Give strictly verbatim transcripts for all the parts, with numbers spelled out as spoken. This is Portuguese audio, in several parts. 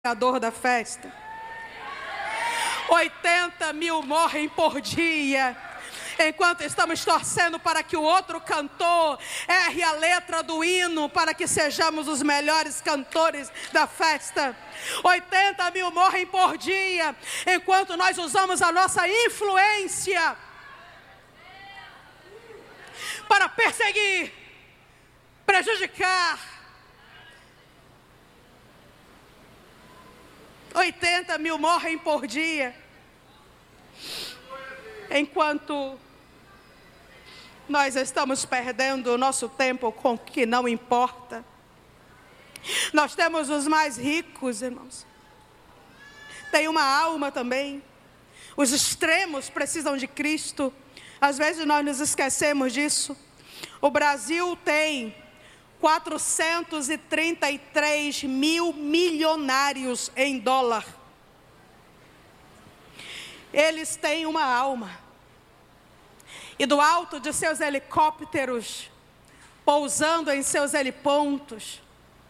Criador da festa. oitenta mil morrem por dia, enquanto estamos torcendo para que o outro cantor erre a letra do hino, para que sejamos os melhores cantores da festa. oitenta mil morrem por dia, enquanto nós usamos a nossa influência para perseguir, prejudicar. oitenta mil morrem por dia, enquanto nós estamos perdendo o nosso tempo com o que não importa. Nós temos os mais ricos, irmãos. Tem uma alma também. Os extremos precisam de Cristo. Às vezes nós nos esquecemos disso. O Brasil tem quatrocentos e trinta e três mil milionários em dólar. Eles têm uma alma. E do alto de seus helicópteros, pousando em seus helipontos,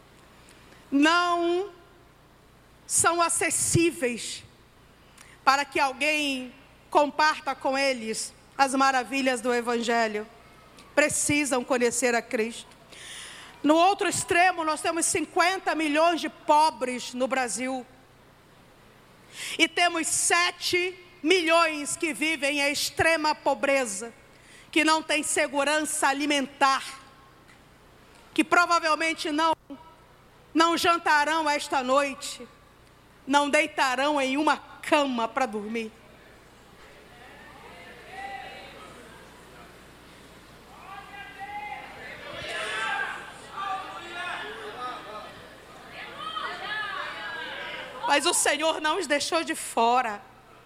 não são acessíveis para que alguém comparta com eles as maravilhas do Evangelho. Precisam conhecer a Cristo. No outro extremo, nós temos cinquenta milhões de pobres no Brasil. E temos sete milhões que vivem em extrema pobreza, que não têm segurança alimentar, que provavelmente não, não jantarão esta noite, não deitarão em uma cama para dormir. Mas o Senhor não os deixou de fora.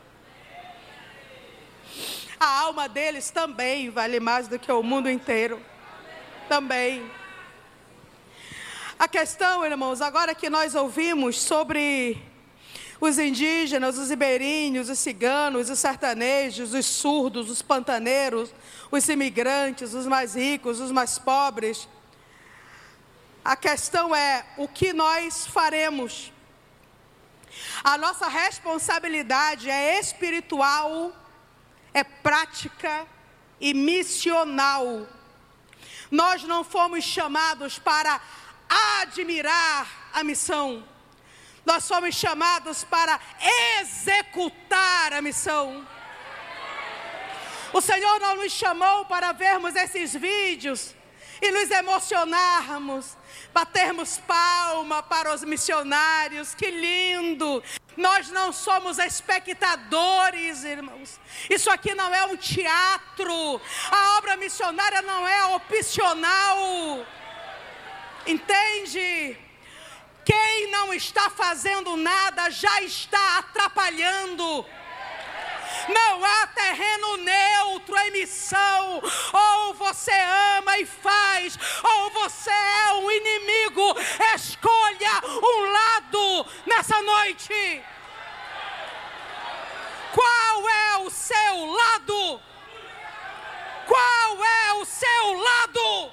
A alma deles também vale mais do que o mundo inteiro. Também. A questão, irmãos, agora que nós ouvimos sobre os indígenas, os ribeirinhos, os ciganos, os sertanejos, os surdos, os pantaneiros, os imigrantes, os mais ricos, os mais pobres. A questão é o que nós faremos. A nossa responsabilidade é espiritual, é prática e missional. Nós não fomos chamados para admirar a missão. Nós fomos chamados para executar a missão. O Senhor não nos chamou para vermos esses vídeos e nos emocionarmos, batermos palma para os missionários. Que lindo! Nós não somos espectadores, irmãos. Isso aqui não é um teatro. A obra missionária não é opcional. Entende? Quem não está fazendo nada já está atrapalhando. Não há terreno neutro em missão. Ou você ama e faz, ou você é um inimigo. Escolha um lado nessa noite. Qual é o seu lado? Qual é o seu lado?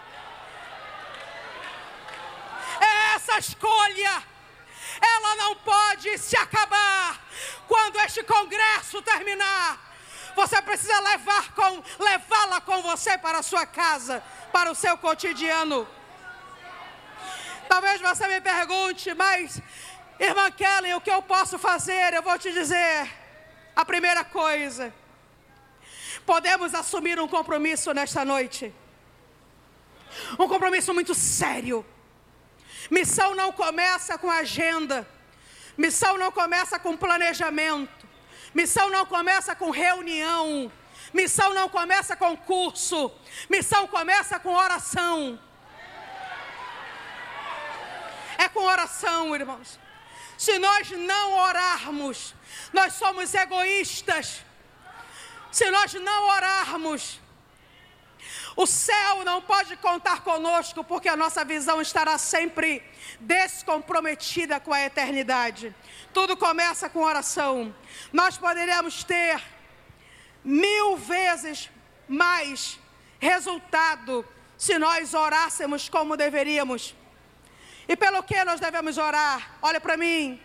Essa escolha, ela não pode se acabar. Quando este congresso terminar, você precisa levar com, levá-la com você para a sua casa, para o seu cotidiano. Talvez você me pergunte, mas, irmã Kelly, o que eu posso fazer? Eu vou te dizer, a primeira coisa, podemos assumir um compromisso nesta noite. Um compromisso muito sério. Missão não começa com agenda. Missão não começa com planejamento. Missão não começa com reunião. Missão não começa com curso. Missão começa com oração. É com oração, irmãos. Se nós não orarmos, nós somos egoístas. Se nós não orarmos, o céu não pode contar conosco, porque a nossa visão estará sempre descomprometida com a eternidade. Tudo começa com oração. Nós poderemos ter mil vezes mais resultado se nós orássemos como deveríamos. E pelo que nós devemos orar? Olha para mim.